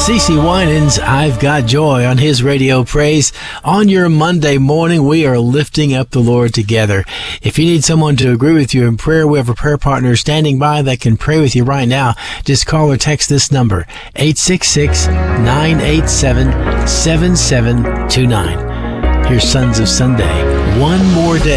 CeCe Winans, I've Got Joy on his Radio Praise. On your Monday morning, we are lifting up the Lord together. If you need someone to agree with you in prayer, we have a prayer partner standing by that can pray with you right now. Just call or text this number, 866-987-7729. Here's Sons of Sunday. One more day.